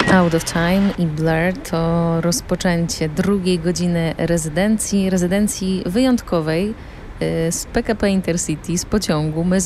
Out of Time i Blur to rozpoczęcie drugiej godziny rezydencji wyjątkowej z PKP Intercity, z pociągu. My